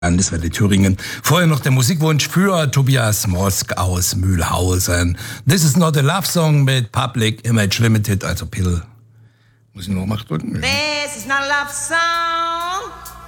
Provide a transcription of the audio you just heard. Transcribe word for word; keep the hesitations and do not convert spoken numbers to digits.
Landeswelle Thüringen. Vorher noch der Musikwunsch für Tobias Mosk aus Mühlhausen. This is not a love song mit Public Image Limited, also Pill. Muss ich noch mal drücken? This is not a love song